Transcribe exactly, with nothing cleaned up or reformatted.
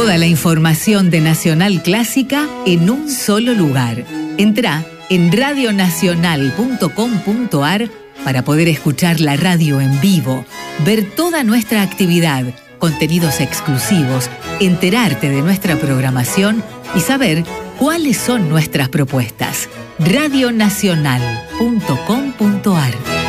Toda la información de Nacional Clásica en un solo lugar. Entrá en radio nacional punto com punto ar para poder escuchar la radio en vivo, ver toda nuestra actividad, contenidos exclusivos, enterarte de nuestra programación y saber cuáles son nuestras propuestas. radio nacional punto com punto ar